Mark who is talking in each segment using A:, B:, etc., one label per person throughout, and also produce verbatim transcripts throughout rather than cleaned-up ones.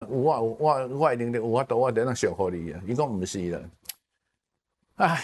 A: 有我有我我一定有法度，我得当祝福你啊。伊讲毋是啦，唉。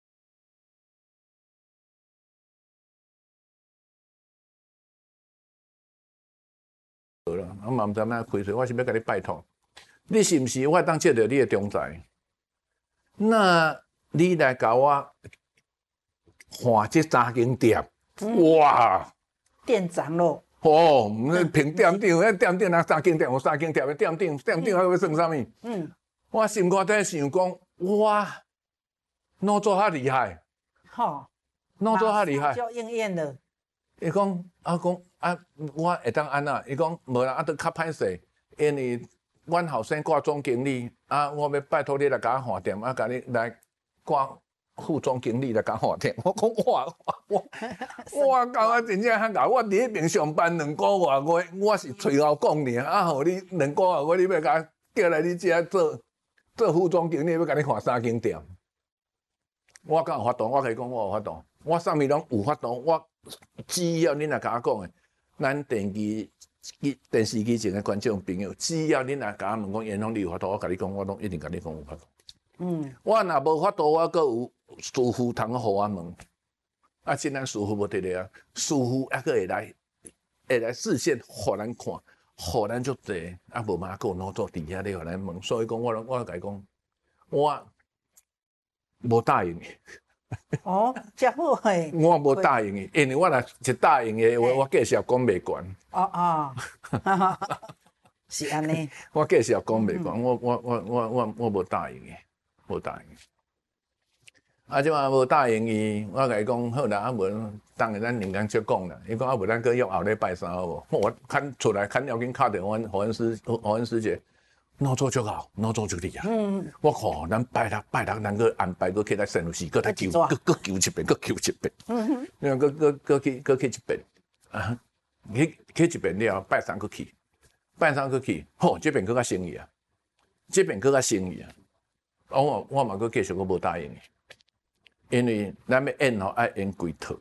A: 我嘛毋知影开嘴，我是要甲你拜托，你是毋是我当借着你的中财？那你来甲我换这三间店，嗯、哇！
B: 店长咯。
A: 哦，那凭店长，那店长那三间店，有三间店的店长，店长还要算啥物？嗯，我心肝底想讲，哇，哪做遐厉害？
B: 吼，
A: 哪做遐厉害？
B: 就应验了。
A: 伊讲啊讲啊，我会当安那？伊讲无啦，啊，都较歹势，因为阮后生挂总经理，啊，我要拜托你来甲我换店，啊，甲你来挂副总经理来甲我换店。我讲哇我我讲啊，真正遐牛，我伫迄边上班两个月，我我是随后讲尔，啊，互你两个月，我你要甲叫来你遮做做副总经理，要甲你换三间店。我敢有法度？我可以讲我有法度，我啥物拢有法度，我。只要恁来甲我讲诶，咱电视机、电视机前诶观众朋友，只要恁来甲我问讲，元丰你有法度，我甲你讲，我拢一定甲你讲有法度。嗯，我若无法度，我阁有师傅通互我问。啊，既然师傅无伫咧啊，师傅还阁会来，会来视线互咱看，互咱足济，啊无嘛阁有哪做伫遐咧互咱问，所以讲我我甲伊讲，我无答应。
B: 哦，遮好诶！
A: 我无答应伊，因为我若是答应诶话，我计是也讲袂悬。
B: 哦哦，是安尼。
A: 我计是也讲袂悬，我我我我我我无答应伊，无答应伊。啊，即嘛无答应伊，我甲伊讲好啦，啊无，当然咱两工再讲啦。伊讲啊无，咱搁约后礼拜三好无？我看出来看要紧敲电话，何恩师何恩师姐。哪做就好，哪做就厉害。嗯，我看咱拜六拜六，咱个安排个去来神路寺，个来求，个个求一遍，个求一遍。嗯哼，因为个个个去个去一遍啊，去去一遍了，拜三个去，拜三个去，吼，这边更较生意啊，这边更较生意啊。啊，我我嘛个继续个无答应，因为咱要演吼爱演几套，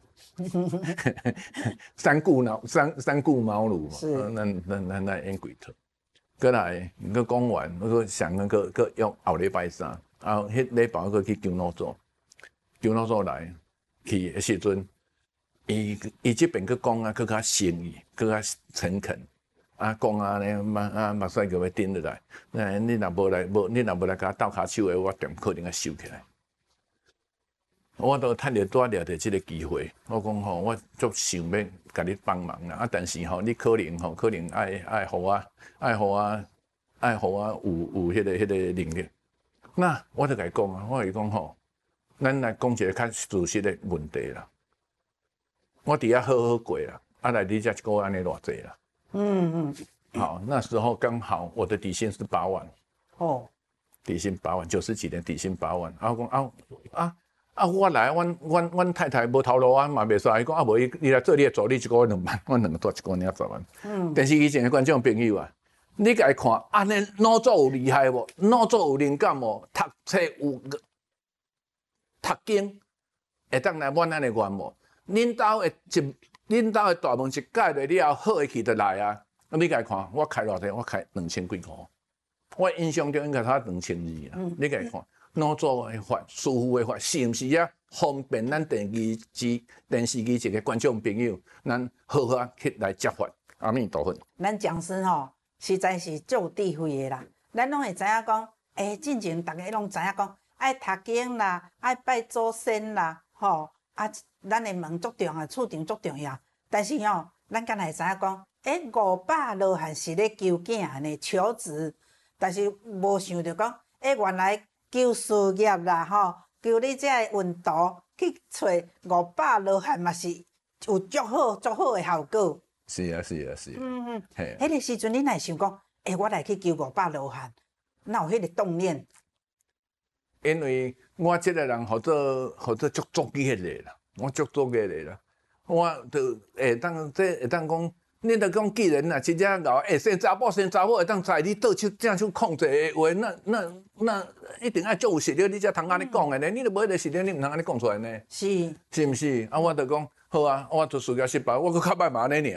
A: 三顾茅三三顾茅庐嘛，是，咱咱咱来演几套。过来，佮讲完，我佮想个佮佮用后礼拜三，啊，迄礼拜佮去姜老座，姜老座来去的时阵，伊伊这边佮讲啊，佮较诚意，佮较诚恳，啊讲啊咧，嘛啊目屎叫要顶落来，那你若无来，无你若无来甲斗骹手的，我店可能要收起来。我都趁着拄着着即个机会，我讲吼，我足想要甲你帮忙啦，啊，但是吼，你可能吼，可能爱爱互我。爱互我，爱互我有有迄、那个迄、那个能力。那我就甲伊讲啊，我甲伊讲吼，咱来讲一个较事实的问题啦。我伫遐好好过啦，啊来你遮一个月安尼偌济啦。嗯嗯。好，那时候刚好我的底薪是八万。哦。底薪八万，九十几年底薪八万。啊，我讲啊啊啊，我来，阮阮阮太太无头路啊，嘛袂使。伊讲啊，无伊伊来做你的助理，一个月两万，我两个多一个月领十万。嗯。但是以前的观众朋友啊。你甲伊看，安尼哪做有厉害无？哪做有灵感无？读册有读经，会当来满安尼愿无？恁兜的一，恁兜的大门一解落了后，好气就来啊！啊，你甲伊看，我开偌济？我开两千几块，我印象中应该差两千二啊。你甲伊看，哪做的法？师傅的法，是毋是啊？方便咱电视机、电视机一个观众朋友，咱好好去来接法。阿弥陀佛。
B: 咱讲师吼。实在是足有智慧的啦，咱拢会知影讲，诶，进前大家拢知影讲，爱读经啦，爱拜祖先啦，吼，啊，咱的门足重要，厝场足重要。但是吼，咱敢会知影讲，诶，五百罗汉是咧求囝呢，求子，但是无想着讲，诶，原来求事业啦，吼，求你这个运道去找五百罗汉嘛是有足好足好的效果。
A: 是啊，是啊，是啊。嗯
B: 嗯，嘿。迄个时阵，你来想讲，诶，我来去求五百罗汉，哪有迄个动念？
A: 因为我这个人或者或者足足记个啦，我足足记个啦，我就会当这会当讲，你着讲既然啦，真正搞诶，生查某生查某会当知你倒手正手控制的话，那那那一定爱足有实力，你才通安尼讲的呢。你著无迄个实力，你毋通安尼讲出来呢？
B: 是，
A: 是毋是？啊，我着讲好啊，我做事业失败，我搁较歹嘛安尼尔。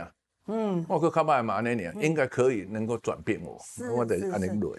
A: 嗯，我个较歹嘛安尼尔，应该可以能够转变我，我得安尼落。